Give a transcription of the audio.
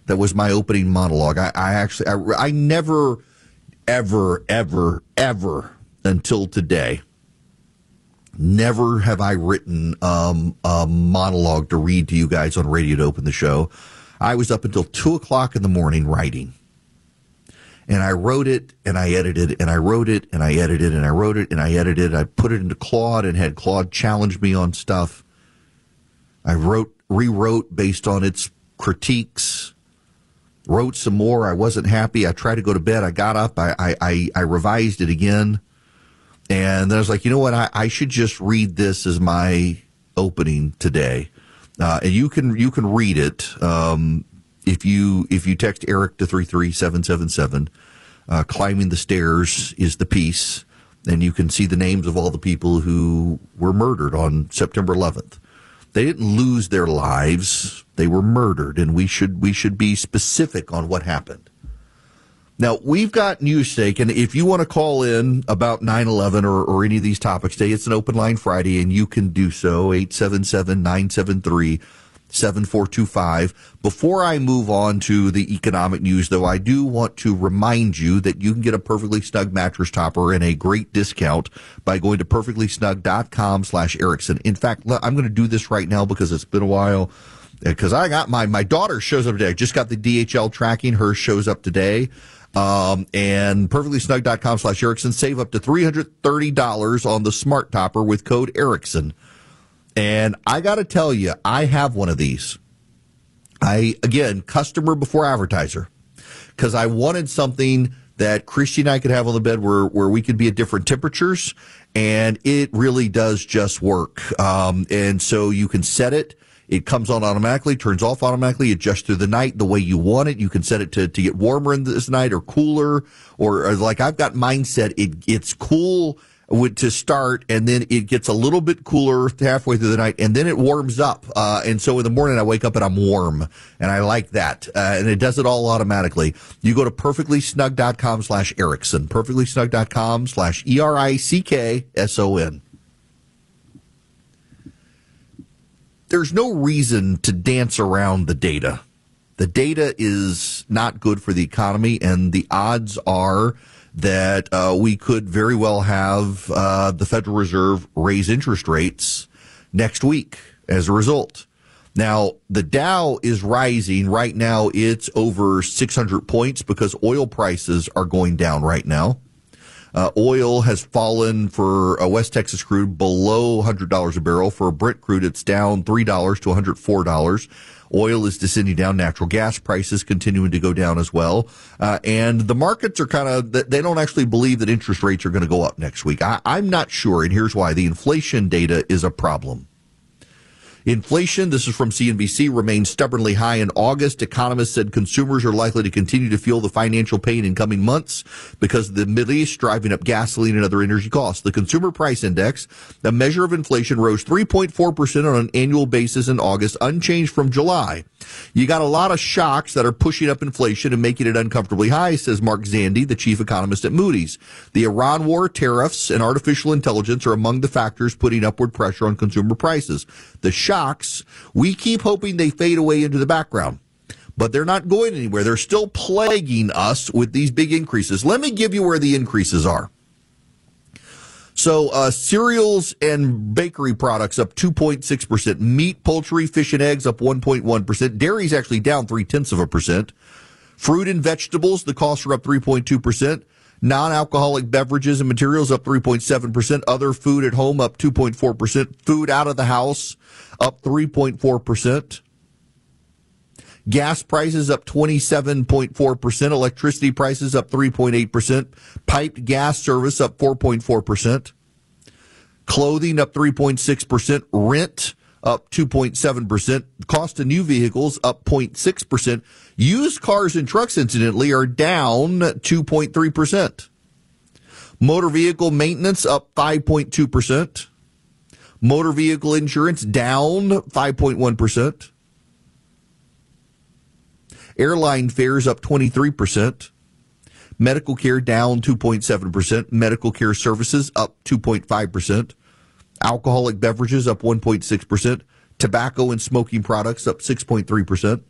That was my opening monologue. I never, ever, ever, ever until today, never have I written a monologue to read to you guys on radio to open the show. I was up until 2 o'clock in the morning writing. And I wrote it, and I edited it, and I wrote it, and I edited it, and I wrote it, and I edited it. I put it into Claude and had Claude challenge me on stuff. I rewrote based on its critiques, wrote some more. I wasn't happy. I tried to go to bed. I got up. I revised it again. And then I was like, you know what? I should just read this as my opening today. And you can read it if you text Eric to 33777. Climbing the Stairs is the piece, and you can see the names of all the people who were murdered on September 11th. They didn't lose their lives; they were murdered, and we should be specific on what happened. Now, we've got Newsstake, and if you want to call in about 9/11 or any of these topics today, it's an open line Friday, and you can do so, 877-973-7425. Before I move on to the economic news, though, I do want to remind you that you can get a Perfectly Snug mattress topper and a great discount by going to perfectlysnug.com/Erickson. In fact, I'm going to do this right now because it's been a while. Because I got my daughter shows up today. I just got the DHL tracking. Hers shows up today. And perfectlysnug.com/Erickson. Save up to $330 on the smart topper with code Erickson. And I got to tell you, I have one of these. Again, customer before advertiser, because I wanted something that Christy and I could have on the bed where we could be at different temperatures, and it really does just work. And so you can set it. It comes on automatically, turns off automatically, adjusts through the night the way you want it. You can set it to get warmer in this night or cooler, or like I've got mine set. It's cool to start, and then it gets a little bit cooler halfway through the night, and then it warms up. And so in the morning I wake up and I'm warm, and I like that. And it does it all automatically. You go to perfectlysnug.com/Erickson, perfectlysnug.com/ERICKSON. There's no reason to dance around the data. The data is not good for the economy, and the odds are that we could very well have the Federal Reserve raise interest rates next week as a result. Now, the Dow is rising. Right now, it's over 600 points because oil prices are going down right now. Oil has fallen for West Texas crude below $100 a barrel. For Brent crude, it's down $3 to $104. Oil is descending down. Natural gas prices continuing to go down as well. And the markets are they don't actually believe that interest rates are going to go up next week. I'm not sure, and here's why. The inflation data is a problem. Inflation, this is from CNBC, remains stubbornly high in August. Economists said consumers are likely to continue to feel the financial pain in coming months because of the Middle East driving up gasoline and other energy costs. The Consumer Price Index, a measure of inflation, rose 3.4% on an annual basis in August, unchanged from July. You got a lot of shocks that are pushing up inflation and making it uncomfortably high, says Mark Zandi, the chief economist at Moody's. The Iran war, tariffs, and artificial intelligence are among the factors putting upward pressure on consumer prices. The shocks, we keep hoping they fade away into the background, but they're not going anywhere. They're still plaguing us with these big increases. Let me give you where the increases are. So cereals and bakery products up 2.6%. Meat, poultry, fish, and eggs up 1.1%. Dairy's actually down 0.3%. Fruit and vegetables, the costs are up 3.2%. Non-alcoholic beverages and materials up 3.7%. Other food at home up 2.4%. Food out of the house up 3.4%. Gas prices up 27.4%. Electricity prices up 3.8%. Piped gas service up 4.4%. Clothing up 3.6%. Rent up 2.7%. Cost of new vehicles up 0.6%. Used cars and trucks, incidentally, are down 2.3%. Motor vehicle maintenance up 5.2%. Motor vehicle insurance down 5.1%. Airline fares up 23%. Medical care down 2.7%. Medical care services up 2.5%. Alcoholic beverages up 1.6%. Tobacco and smoking products up 6.3%.